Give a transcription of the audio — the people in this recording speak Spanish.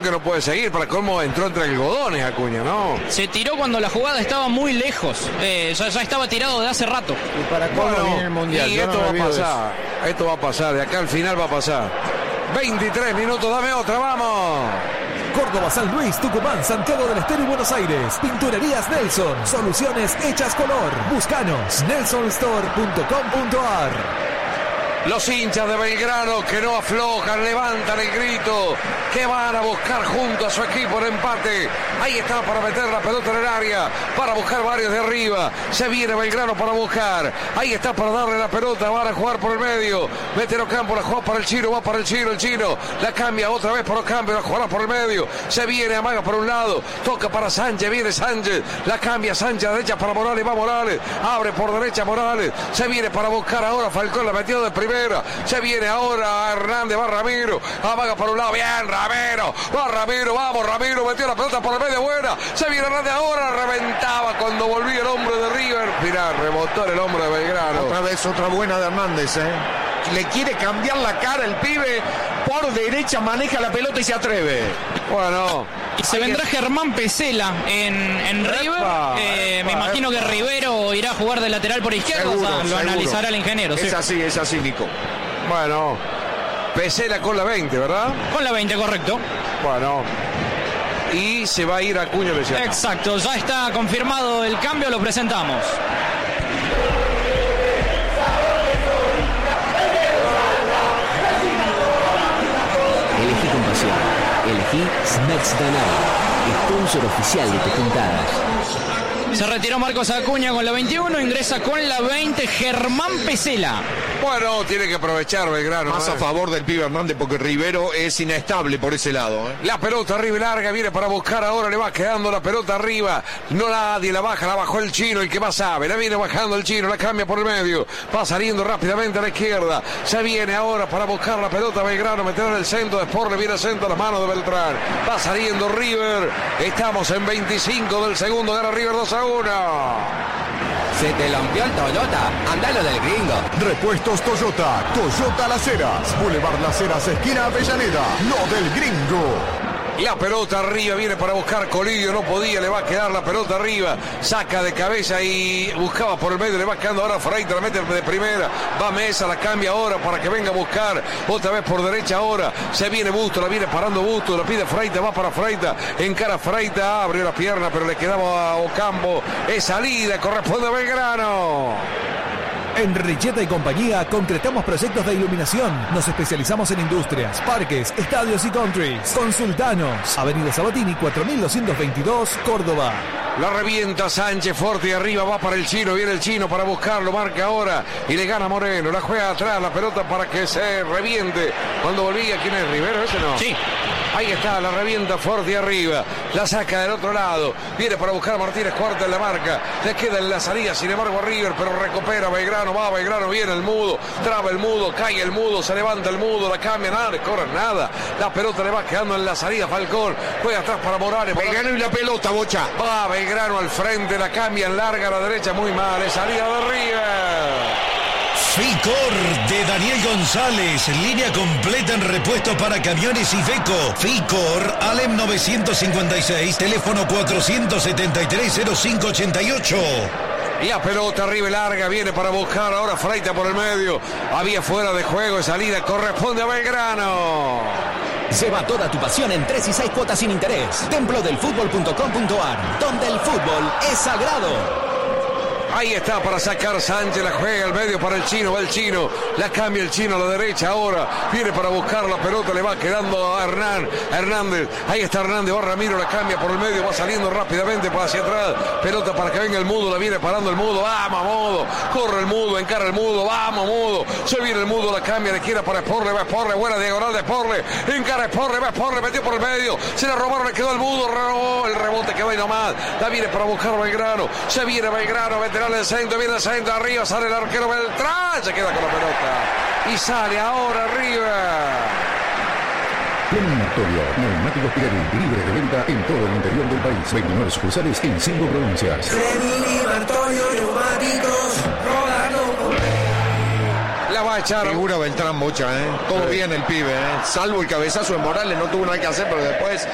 que no puede seguir, para cómo entró entre algodones Acuña, ¿no? Se tiró cuando la jugada estaba muy lejos, ya estaba tirado de hace rato. ¿Y para cuándo viene el Mundial? Y esto va a pasar, esto va a pasar, de acá al final va a pasar. 23 minutos, dame otra, vamos. Córdoba, San Luis, Tucumán, Santiago del Estero y Buenos Aires. Pinturerías Nelson. Soluciones hechas color. Búscanos. nelsonstore.com.ar. Los hinchas de Belgrano que no aflojan, levantan el grito, que van a buscar junto a su equipo el empate. Ahí está para meter la pelota en el área, para buscar varios de arriba. Se viene Belgrano para buscar. Ahí está para darle la pelota, van a jugar por el medio. Mete Ocampo, la juega para el Chino, va para el Chino. La cambia otra vez para Ocampo, la jugará por el medio. Se viene, amaga por un lado, toca para Sánchez, viene Sánchez. La cambia Sánchez a derecha para Morales, va Morales. Abre por derecha Morales. Se viene para buscar ahora Falcón, la metió de primera. Se viene ahora Hernández, va Ramiro, amaga por un lado, bien Ramiro, va Ramiro, vamos Ramiro, metió la pelota por el medio, buena, se viene Hernández ahora, reventaba cuando volvía el hombre de River, mirá, rebotó el hombre de Belgrano. Otra vez otra buena de Hernández, le quiere cambiar la cara el pibe, por derecha maneja la pelota y se atreve. Bueno, y se vendrá Germán Pesela en River. Me imagino que Rivero irá a jugar de lateral por izquierda. Lo analizará el ingeniero. Es así, Nico. Bueno, Pesela con la 20, ¿verdad? Con la 20, correcto. Bueno, y se va a ir Acuña lesionado. Exacto, ya está confirmado el cambio, lo presentamos. Elegí con pasión. Elegí Snacks Danai, sponsor oficial de tus puntadas. Se retiró Marcos Acuña con la 21, ingresa con la 20 Germán Pesela. Bueno, tiene que aprovechar Belgrano. Más a favor del pibe Hernández porque Rivero es inestable por ese lado. La pelota arriba y larga, viene para buscar ahora, le va quedando la pelota arriba. No nadie la baja, la bajó el Chino, el que más sabe. La viene bajando el Chino, la cambia por el medio. Va saliendo rápidamente a la izquierda. Se viene ahora para buscar la pelota Belgrano, meter en el centro de Sport, le viene el centro a las manos de Beltrán. Va saliendo River. Estamos en 25 del segundo, gana River 2-1. Se te lampió el Toyota, andalo del gringo. Repuestos Toyota, Toyota Las Heras, Boulevard Las Heras, esquina Avellaneda, lo del gringo. La pelota arriba, viene para buscar Colidio, no podía, le va a quedar la pelota arriba, saca de cabeza y buscaba por el medio, le va quedando ahora Freita, la mete de primera, va Mesa, la cambia ahora para que venga a buscar, otra vez por derecha ahora, se viene Busto, la viene parando Busto, la pide Freita, va para Freita, encara Freita, abrió la pierna, pero le quedaba a Ocampo, es salida, corresponde a Belgrano. En Richeta y compañía concretamos proyectos de iluminación. Nos especializamos en industrias, parques, estadios y countries. Consultanos. Avenida Sabatini 4222, Córdoba. La revienta Sánchez, fuerte y arriba, va para el Chino, viene el Chino para buscarlo, marca ahora y le gana Moreno, la juega atrás, la pelota para que se reviente. Cuando volvía, ¿quién es? ¿Rivero? Ese no. Sí. Ahí está, la revienta fuerte y arriba, la saca del otro lado, viene para buscar a Martínez, cuarta en la marca, le queda en la salida, sin embargo a River, pero recupera Belgrano, va Belgrano, viene el Mudo, traba el Mudo, cae el Mudo, se levanta el Mudo, la cambia, nada, le corre nada, la pelota le va quedando en la salida, Falcón, juega atrás para Morales, Belgrano y la pelota, Bocha. Va Belgrano al frente, la cambia en larga a la derecha, muy mal, es salida de River. Ficor de Daniel González, línea completa en repuestos para camiones y Iveco. Ficor, Alem 956, teléfono 473-0588. La pelota arriba y larga, viene para buscar ahora Freita por el medio. Había fuera de juego, salida, corresponde a Belgrano. Lleva toda tu pasión en 3 y 6 cuotas sin interés. Templodelfutbol.com.ar, donde el fútbol es sagrado. Ahí está para sacar Sánchez, la juega al medio para el Chino, va el Chino, la cambia el Chino a la derecha ahora, viene para buscar la pelota, le va quedando a Hernández, ahí está Hernández, va Ramiro, la cambia por el medio, va saliendo rápidamente para hacia atrás, pelota para que venga el Mudo, la viene parando el Mudo, vamos Mudo, corre el Mudo, encara el Mudo, vamos Mudo, se viene el Mudo, la cambia, le quiera para Sporle, va Sporle, buena diagonal de Sporle, encara Sporle, va Sporle, metió por el medio, se la robaron, le quedó el Mudo, el rebote quedó ahí nomás, la viene para buscar Belgrano, se viene Belgrano, veterano del centro, viene el centro, arriba sale el arquero Beltrán, se queda con la pelota y sale ahora arriba. Fleming Martorio, neumáticos Pirelli, libre de venta en todo el interior del país. 29 sucursales en 5 provincias. Fleming Martorio, neumáticos, rodando. La va a echar. Figura Beltrán, Bocha, Todo bien el pibe, Salvo el cabezazo de Morales, no tuvo nada que hacer, pero después